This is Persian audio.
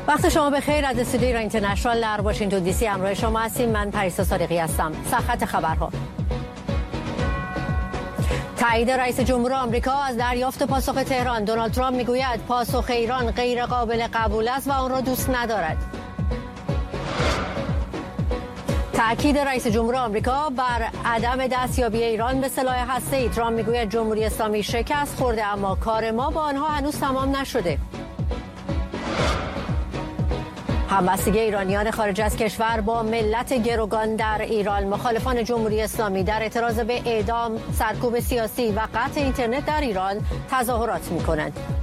وقت شما بخیر. از استودیوی ایران اینترنشنال در واشنگتن دی سی همراه شما هستیم. من پریسا صادقی هستم. سرخط خبرها: تایید رئیس جمهور آمریکا از دریافت پاسخ تهران. دونالد ترامپ میگوید پاسخ ایران غیر قابل قبول است و آن را دوست ندارد. تأکید رئیس جمهور آمریکا بر عدم دستیابی ایران به سلاح هسته‌ای. ترامپ میگوید جمهوری اسلامی شکست خورده اما کار ما با آنها هنوز تمام نشده. همبستگی ایرانیان خارج از کشور با ملت گروگان در ایران. مخالفان جمهوری اسلامی در اعتراض به اعدام، سرکوب سیاسی و قطع اینترنت در ایران تظاهرات می‌کنند.